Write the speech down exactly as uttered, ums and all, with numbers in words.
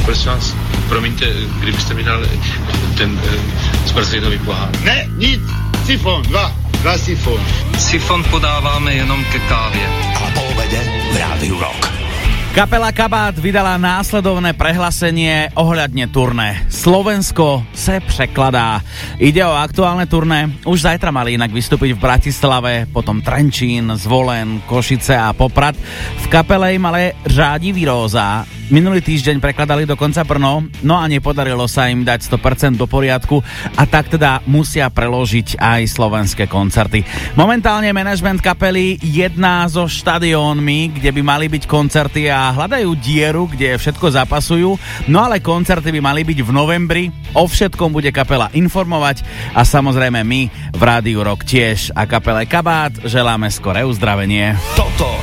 prosím vás, promiňte, kdybyste mi dal ten e, zmrzlinový pohár. Ne, nic, sifon, dva, dva sifon. Sifon podáváme jenom ke kávě. A po obede v Rádiu Rock. Kapela Kabát vydala následovné prehlásenie ohľadne turné. Slovensko se překladá. Ide o aktuálne turné. Už zajtra mali inak vystúpiť v Bratislave, potom Trenčín, Zvolen, Košice a Poprad. V kapele im ale řádí výróza. Minulý týždeň prekladali dokonca Brno, no a nepodarilo sa im dať sto percent do poriadku a tak teda musia preložiť aj slovenské koncerty. Momentálne manažment kapely jedná so štadiónmi, kde by mali byť koncerty a hľadajú dieru, kde všetko zapasujú, no ale koncerty by mali byť v novembri. O všetkom bude kapela informovať a samozrejme my v Rádiu Rock tiež a kapele Kabát želáme skoré uzdravenie. Toto